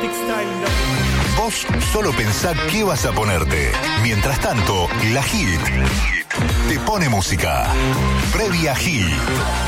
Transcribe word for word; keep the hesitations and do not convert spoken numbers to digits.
Vos solo pensá qué vas a ponerte. Mientras tanto, la Hit te pone música. Previa Hit.